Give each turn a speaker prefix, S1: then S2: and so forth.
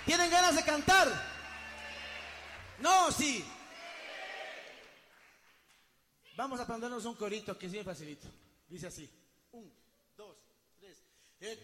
S1: ¿Tienen ganas de cantar? No, sí. Vamos a aprendernos un corito que es bien facilito. Dice así. 1,